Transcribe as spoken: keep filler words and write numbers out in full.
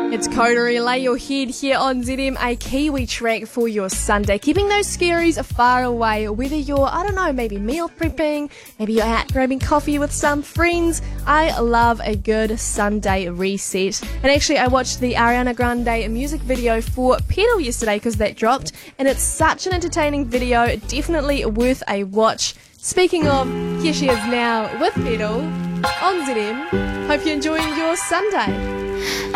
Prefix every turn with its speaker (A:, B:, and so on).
A: It's Coterie, lay your head here on Z M, a Kiwi track for your Sunday. Keeping those scaries far away, whether you're, I don't know, maybe meal prepping, maybe you're out grabbing coffee with some friends. I love a good Sunday reset. And actually, I watched the Ariana Grande music video for Pedal yesterday because that dropped, and it's such an entertaining video, definitely worth a watch. Speaking of, here she is now with Pedal on Z M. Hope you're enjoying your Sunday.